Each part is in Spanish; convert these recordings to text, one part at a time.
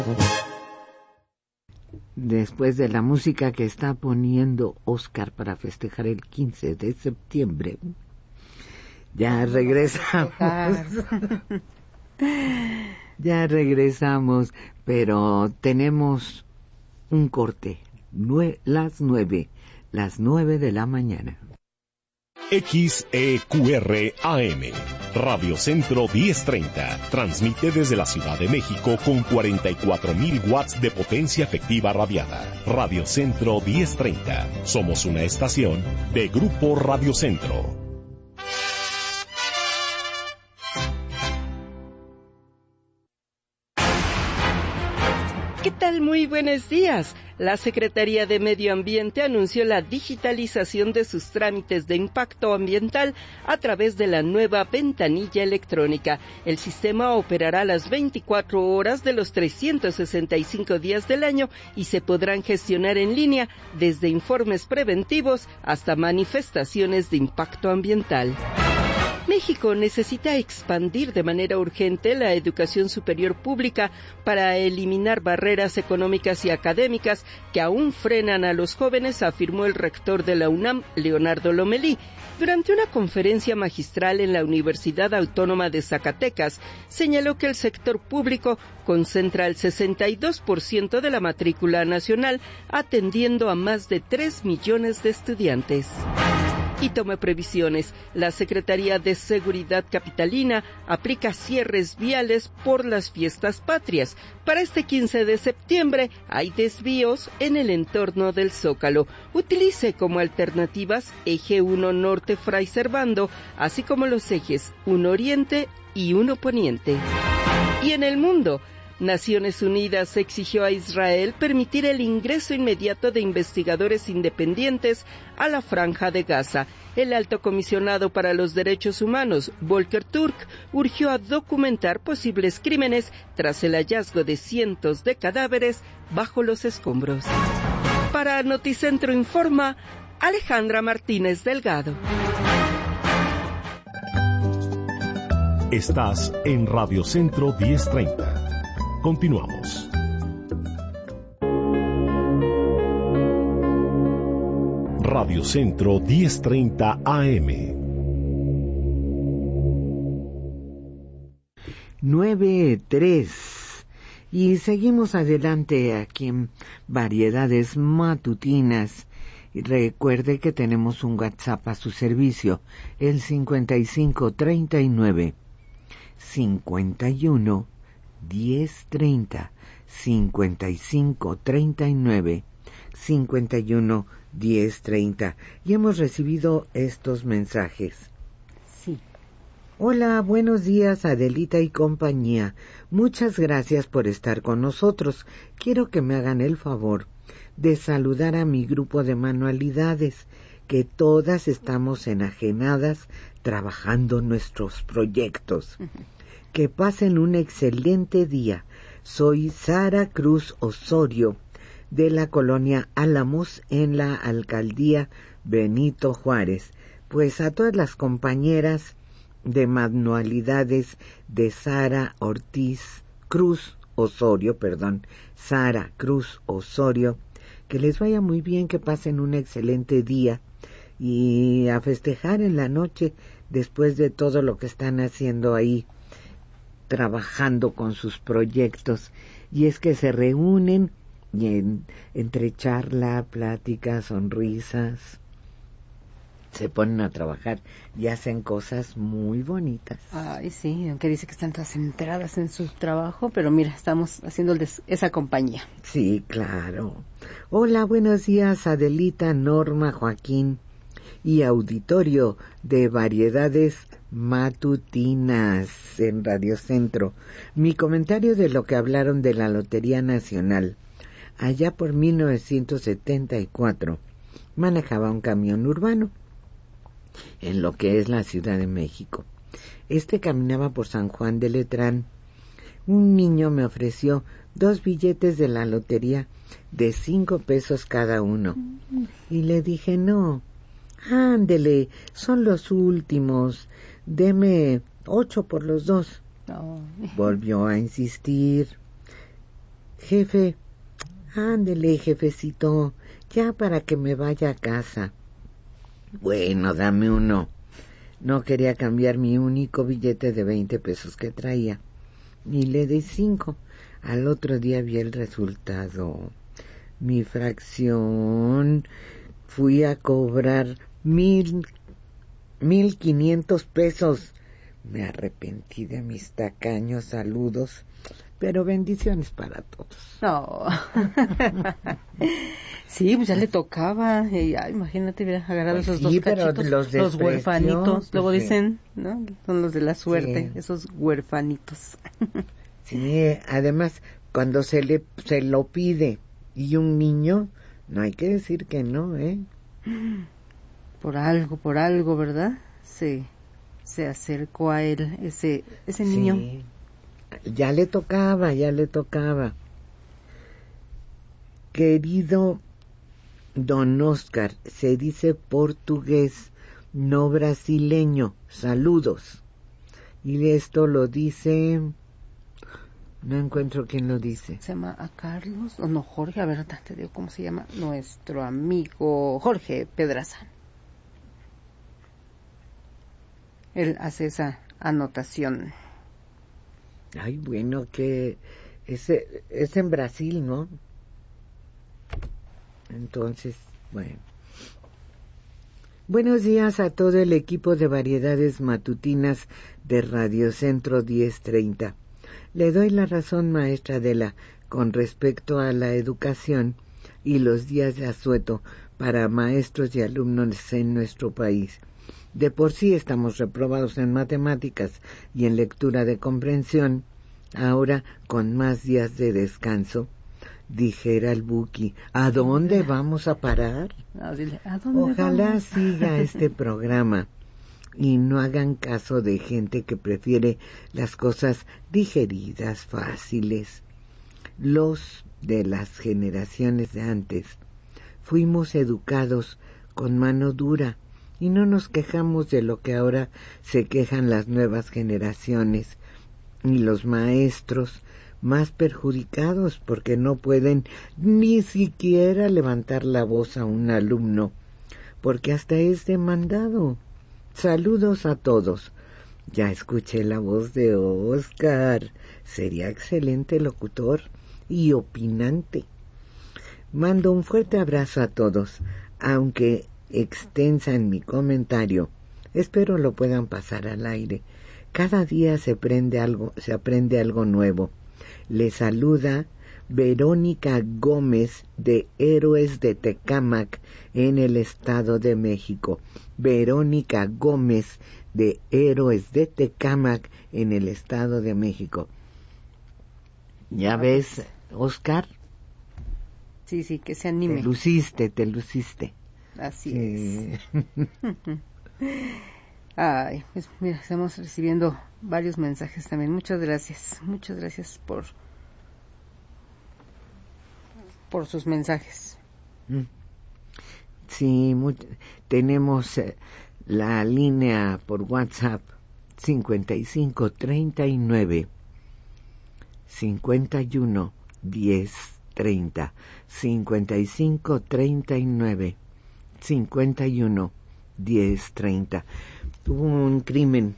Después de la música que está poniendo Oscar para festejar el 15 de septiembre, ya regresamos. Ya regresamos, pero tenemos un corte. Las 9 de la mañana. XEQR AM, Radio Centro 1030, transmite desde la Ciudad de México con 44,000 watts de potencia efectiva radiada. Radio Centro 1030, somos una estación de Grupo Radio Centro. ¿Qué tal? Muy buenos días. La Secretaría de Medio Ambiente anunció la digitalización de sus trámites de impacto ambiental a través de la nueva ventanilla electrónica. El sistema operará las 24 horas de los 365 días del año y se podrán gestionar en línea desde informes preventivos hasta manifestaciones de impacto ambiental. México necesita expandir de manera urgente la educación superior pública para eliminar barreras económicas y académicas que aún frenan a los jóvenes, afirmó el rector de la UNAM, Leonardo Lomelí. Durante una conferencia magistral en la Universidad Autónoma de Zacatecas, señaló que el sector público concentra el 62% de la matrícula nacional, atendiendo a más de 3 millones de estudiantes. Y tome previsiones. La Secretaría de Seguridad Capitalina aplica cierres viales por las fiestas patrias. Para este 15 de septiembre hay desvíos en el entorno del Zócalo. Utilice como alternativas Eje 1 Norte Fray Servando, así como los ejes 1 Oriente y 1 Poniente. Y en el mundo, Naciones Unidas exigió a Israel permitir el ingreso inmediato de investigadores independientes a la Franja de Gaza. El alto comisionado para los derechos humanos, Volker Turk, urgió a documentar posibles crímenes tras el hallazgo de cientos de cadáveres bajo los escombros. Para Noticentro Informa, Alejandra Martínez Delgado. Estás en Radio Centro 1030. Continuamos. Radio Centro 1030 AM. 9:03. Y seguimos adelante aquí en Variedades Matutinas. Y recuerde que tenemos un WhatsApp a su servicio, el 5539 51 1030, 5539 51 1030. Y hemos recibido estos mensajes. Sí. Hola, buenos días, Adelita y compañía. Muchas gracias por estar con nosotros. Quiero que me hagan el favor de saludar a mi grupo de manualidades, que todas estamos enajenadas trabajando nuestros proyectos. Que pasen un excelente día. Soy Sara Cruz Osorio, de la colonia Álamos, en la alcaldía Benito Juárez. Pues a todas las compañeras de manualidades de Sara Cruz Osorio, que les vaya muy bien, que pasen un excelente día y a festejar en la noche después de todo lo que están haciendo ahí, trabajando con sus proyectos. Y es que se reúnen y entre charla, plática, sonrisas, se ponen a trabajar y hacen cosas muy bonitas. Ay, sí, aunque dice que están todas centradas en su trabajo, pero mira, estamos haciéndoles esa compañía. Sí, claro. Hola, buenos días, Adelita, Norma, Joaquín y auditorio de Variedades Matutinas en Radio Centro. Mi comentario de lo que hablaron de la Lotería Nacional. Allá por 1974 manejaba un camión urbano en lo que es la Ciudad de México. Caminaba por San Juan de Letrán. Un niño me ofreció 2 billetes de la lotería de 5 pesos cada uno. Y le dije, no, ándele, son los últimos, deme 8 por los 2. Oh. Volvió a insistir. Jefe, ándele, jefecito, ya para que me vaya a casa. Bueno, dame uno. No quería cambiar mi único billete de 20 pesos que traía. Y le di 5. Al otro día vi el resultado. Mi fracción, fui a cobrar 1,500 pesos. Me arrepentí de mis tacaños saludos, pero bendiciones para todos. No. Sí, pues ya le tocaba. Y, imagínate, hubiera agarrado Pues esos sí, dos cachitos, pero los huerfanitos. pues Luego sí. dicen, ¿no? Son los de la suerte, Sí. esos huerfanitos. Sí, además, cuando se lo pide y un niño, no hay que decir que no, ¿eh? Por algo, ¿verdad? Se acercó a él ese niño. Sí. Ya le tocaba. Querido don Oscar, se dice portugués, no brasileño. Saludos. Y esto lo dice... No encuentro quién lo dice. Se llama a Carlos, o no, Jorge, a ver, te digo cómo se llama, nuestro amigo Jorge Pedraza. Él hace esa anotación. Ay, bueno, que es en Brasil, ¿no? Entonces, bueno. Buenos días a todo el equipo de variedades matutinas de Radio Centro 1030. Le doy la razón, maestra Adela, con respecto a la educación y los días de asueto para maestros y alumnos en nuestro país. De por sí estamos reprobados en matemáticas y en lectura de comprensión, ahora con más días de descanso. Dijera el Buki, ¿a dónde vamos a parar? No, dile, ¿a dónde Ojalá vamos? siga este programa y no hagan caso de gente que prefiere las cosas digeridas, fáciles. Los de las generaciones de antes fuimos educados con mano dura y no nos quejamos de lo que ahora se quejan las nuevas generaciones y los maestros más perjudicados porque no pueden ni siquiera levantar la voz a un alumno porque hasta es demandado. Saludos a todos. Ya escuché la voz de Oscar. Sería excelente locutor y opinante. Mando un fuerte abrazo a todos, aunque extensa en mi comentario. Espero lo puedan pasar al aire. Cada día se aprende algo nuevo. Le saluda Verónica Gómez de Héroes de Tecámac en el Estado de México. Verónica Gómez de Héroes de Tecámac en el Estado de México. ¿Ya ves, Oscar? Sí, que se anime. Te luciste. Así Sí. es. Ay, pues mira, estamos recibiendo varios mensajes también. Muchas gracias por sus mensajes. Sí, tenemos la línea por WhatsApp 5539 51 10 30 5539 51 10 30. Hubo un crimen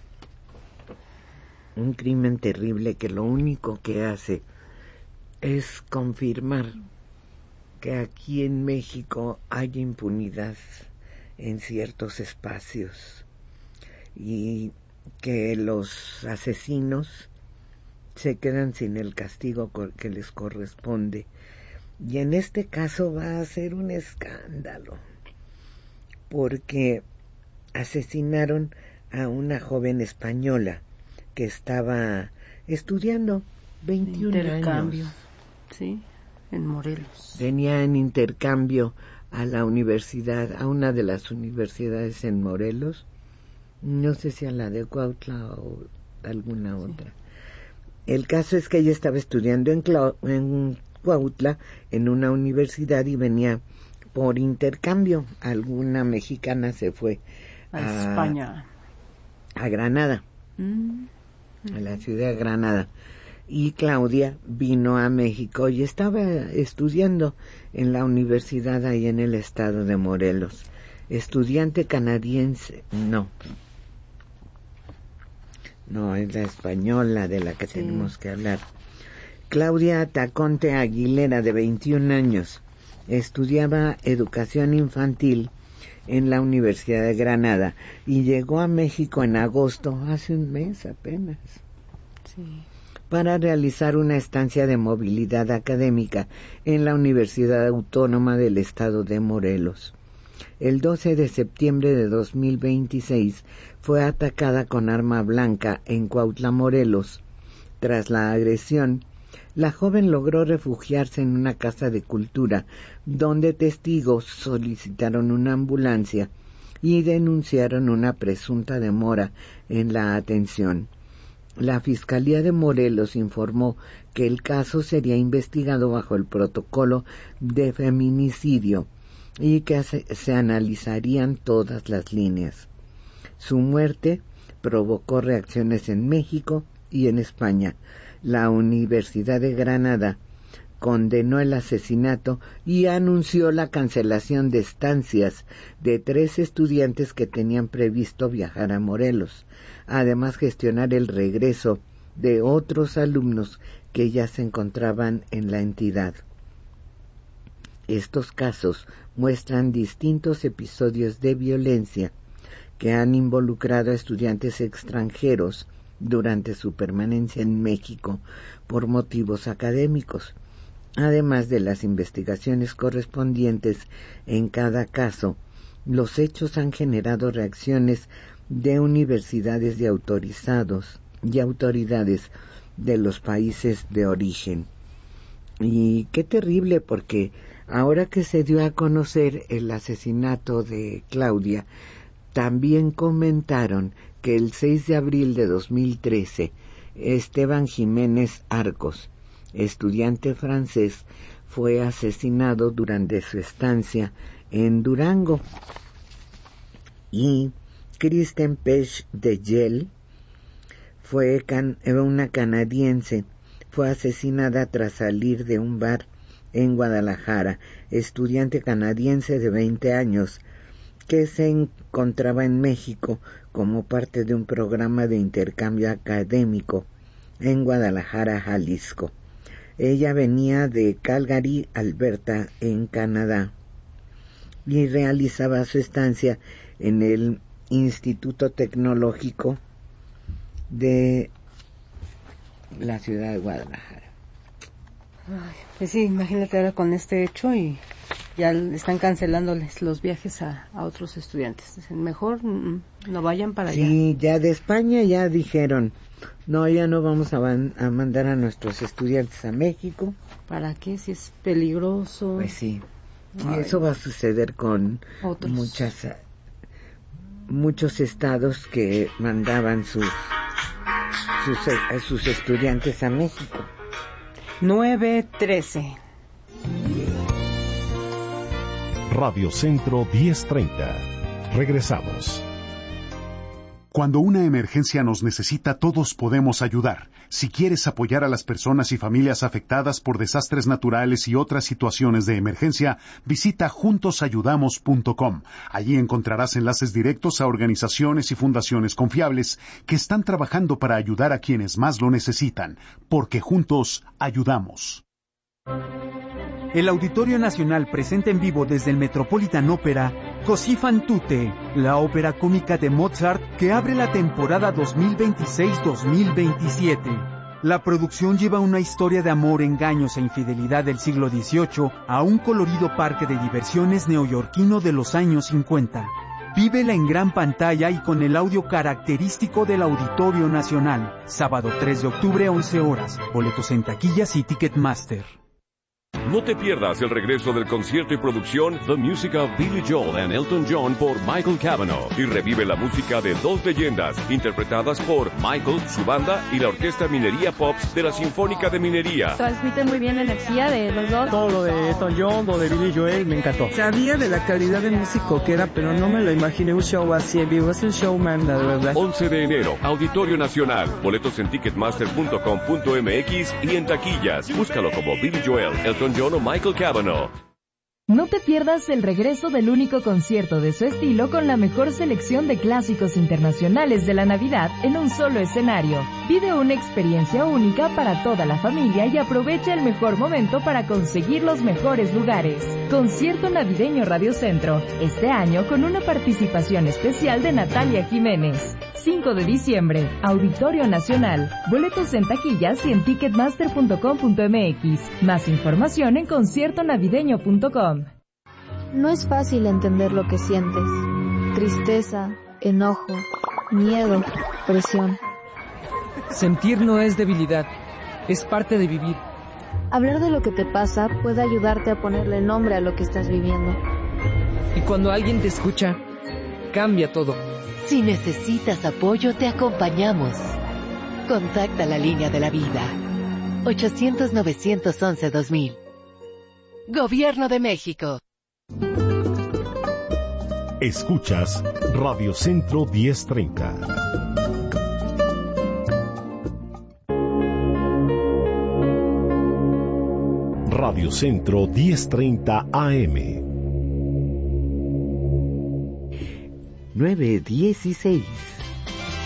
terrible que lo único que hace es confirmar que aquí en México hay impunidad en ciertos espacios y que los asesinos se quedan sin el castigo que les corresponde. Y en este caso va a ser un escándalo, porque asesinaron a una joven española que estaba estudiando 21 intercambio, años. Sí, en Morelos. Venía en intercambio a la universidad, a una de las universidades en Morelos, no sé si a la de Cuautla o alguna otra. El caso es que ella estaba estudiando en Cuautla, en una universidad, y venía por intercambio. Alguna mexicana se fue a España, a Granada, a la ciudad de Granada. y Claudia vino a México y estaba estudiando en la universidad ahí en el estado de Morelos. Estudiante canadiense, no, es la española de la que tenemos que hablar. Claudia Taconte Aguilera, de 21 años, estudiaba educación infantil en la Universidad de Granada y llegó a México en agosto, hace un mes apenas, para realizar una estancia de movilidad académica en la Universidad Autónoma del Estado de Morelos. El 12 de septiembre de 2026 fue atacada con arma blanca en Cuautla, Morelos. Tras la agresión, la joven logró refugiarse en una casa de cultura, donde testigos solicitaron una ambulancia y denunciaron una presunta demora en la atención. La Fiscalía de Morelos informó que el caso sería investigado bajo el protocolo de feminicidio y que se analizarían todas las líneas. Su muerte provocó reacciones en México y en España. La Universidad de Granada condenó el asesinato y anunció la cancelación de estancias de 3 estudiantes que tenían previsto viajar a Morelos. Además, gestionar el regreso de otros alumnos que ya se encontraban en la entidad. Estos casos muestran distintos episodios de violencia que han involucrado a estudiantes extranjeros durante su permanencia en México por motivos académicos, además de las investigaciones correspondientes en cada caso. Los hechos han generado reacciones de universidades y autoridades de los países de origen. Y qué terrible, porque ahora que se dio a conocer el asesinato de Claudia, también comentaron que el 6 de abril de 2013, Esteban Jiménez Arcos, estudiante francés, fue asesinado durante su estancia en Durango. Y Kristen Pech de Yel, una canadiense, fue asesinada tras salir de un bar en Guadalajara, estudiante canadiense de 20 años, que se encontraba en México como parte de un programa de intercambio académico en Guadalajara, Jalisco. Ella venía de Calgary, Alberta, en Canadá, y realizaba su estancia en el Instituto Tecnológico de la ciudad de Guadalajara. Ay, pues sí, imagínate ahora con este hecho y ya están cancelándoles los viajes a otros estudiantes. Dicen, mejor no vayan para allá. Sí, ya de España ya dijeron, no, ya no vamos a mandar a nuestros estudiantes a México. ¿Para qué? Si es peligroso. Pues sí, y eso va a suceder con muchos estados que mandaban sus estudiantes a México. 9:13. Radio Centro 1030. Regresamos. Cuando una emergencia nos necesita, todos podemos ayudar. Si quieres apoyar a las personas y familias afectadas por desastres naturales y otras situaciones de emergencia, visita juntosayudamos.com. Allí encontrarás enlaces directos a organizaciones y fundaciones confiables que están trabajando para ayudar a quienes más lo necesitan, porque juntos ayudamos. El Auditorio Nacional presenta en vivo desde el Metropolitan Opera Così fan tutte, la ópera cómica de Mozart que abre la temporada 2026-2027. La producción lleva una historia de amor, engaños e infidelidad del siglo XVIII a un colorido parque de diversiones neoyorquino de los años 50. Vívela en gran pantalla y con el audio característico del Auditorio Nacional. Sábado 3 de octubre, 11 horas. Boletos en taquillas y Ticketmaster. No te pierdas el regreso del concierto y producción The Music of Billy Joel and Elton John por Michael Cavanaugh y revive la música de dos leyendas interpretadas por Michael, su banda y la Orquesta Minería Pops de la Sinfónica de Minería. Transmiten muy bien la energía de los dos. Todo lo de Elton John, lo de Billy Joel, me encantó. Sabía de la calidad de músico que era, pero no me lo imaginé un show así en vivo. Es un showman, la verdad. 11 de enero, Auditorio Nacional. Boletos en ticketmaster.com.mx y en taquillas. Búscalo como Billy Joel, Elton John o Michael Cavanaugh. No te pierdas el regreso del único concierto de su estilo con la mejor selección de clásicos internacionales de la Navidad en un solo escenario. Vive una experiencia única para toda la familia y aprovecha el mejor momento para conseguir los mejores lugares. Concierto Navideño Radio Centro, este año con una participación especial de Natalia Jiménez. 5 de diciembre, Auditorio Nacional. Boletos en taquillas y en ticketmaster.com.mx. Más información en conciertonavideño.com. No es fácil entender lo que sientes. Tristeza, enojo, miedo, presión. Sentir no es debilidad, es parte de vivir. Hablar de lo que te pasa puede ayudarte a ponerle nombre a lo que estás viviendo. Y cuando alguien te escucha, cambia todo. Si necesitas apoyo, te acompañamos. Contacta la línea de la vida. 800-911-2000. Gobierno de México. Escuchas Radio Centro 1030. Radio Centro 1030 AM. 9:16.